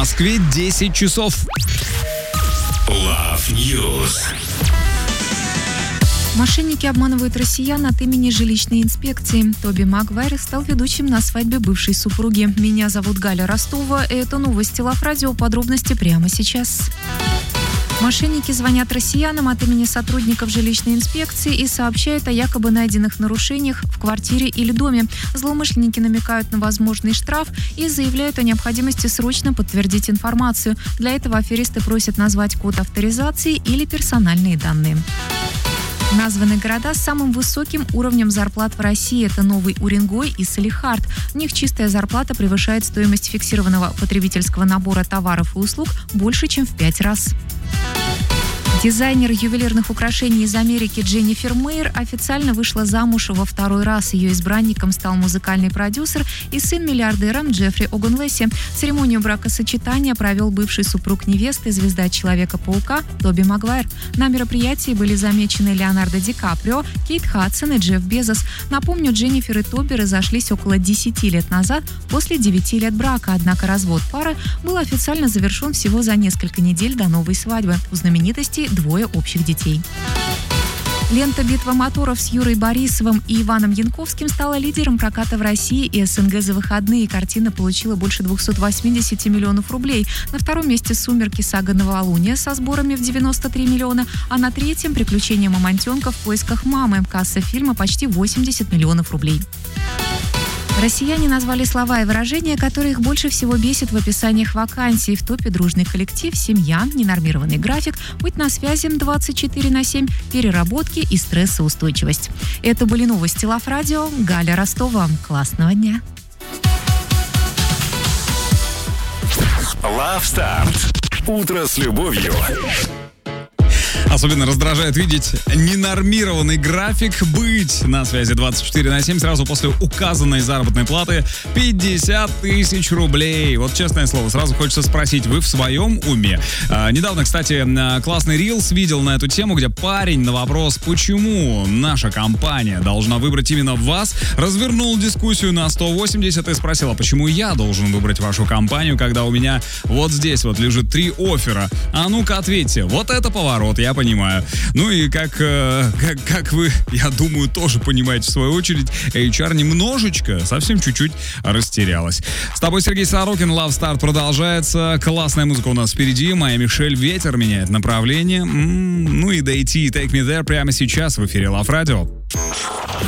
Москве 10 часов. Love News. Мошенники обманывают россиян от имени жилищной инспекции. Тоби Магуайр стал ведущим на свадьбе бывшей супруги. Меня зовут Галя Ростова. Это новости Love Radio. Подробности прямо сейчас. Мошенники звонят россиянам от имени сотрудников жилищной инспекции и сообщают о якобы найденных нарушениях в квартире или доме. Злоумышленники намекают на возможный штраф и заявляют о необходимости срочно подтвердить информацию. Для этого аферисты просят назвать код авторизации или персональные данные. Названы города с самым высоким уровнем зарплат в России. Это Новый Уренгой и Салехард. В них чистая зарплата превышает стоимость фиксированного потребительского набора товаров и услуг больше, чем в 5 раз. Дизайнер ювелирных украшений из Америки Дженнифер Мейер официально вышла замуж во второй раз. Ее избранником стал музыкальный продюсер и сын миллиардера Джеффри Огунлеси. Церемонию бракосочетания провел бывший супруг невесты, звезда Человека-паука Тоби Магуайр. На мероприятии были замечены Леонардо Ди Каприо, Кейт Хадсон и Джефф Безос. Напомню, Дженнифер и Тоби разошлись около 10 лет назад после 9 лет брака. Однако развод пары был официально завершен всего за несколько недель до новой свадьбы. У знаменитостей 2 общих детей. Лента «Битва моторов» с Юрой Борисовым и Иваном Янковским стала лидером проката в России и СНГ за выходные. Картина получила больше 280 миллионов рублей. На втором месте «Сумерки. Сага новолуния» со сборами в 93 миллиона, а на третьем «Приключения мамонтенка в поисках мамы». Касса фильма почти 80 миллионов рублей. Россияне назвали слова и выражения, которые их больше всего бесит в описаниях вакансий. В топе дружный коллектив, семья, ненормированный график, быть на связи 24/7, переработки и стрессоустойчивость. Это были новости Love Radio. Галя Ростова. Классного дня. Love Start. Утро с любовью. Особенно раздражает видеть ненормированный график. Быть на связи 24/7 сразу после указанной заработной платы 50 тысяч рублей. Вот честное слово, сразу хочется спросить, вы в своем уме? Недавно, кстати, классный рилс видел на эту тему, где парень на вопрос, почему наша компания должна выбрать именно вас, развернул дискуссию на 180 и спросил, а почему я должен выбрать вашу компанию, когда у меня вот здесь вот лежит 3 оффера? А ну-ка ответьте, вот это поворот, я понимаю. Ну и как вы, я думаю, тоже понимаете в свою очередь, HR немножечко, совсем чуть-чуть растерялась. С тобой Сергей Сорокин, Love Start продолжается. Классная музыка у нас впереди. Моя Мишель, ветер меняет направление. Ну и дойти Take Me There прямо сейчас в эфире Love Radio.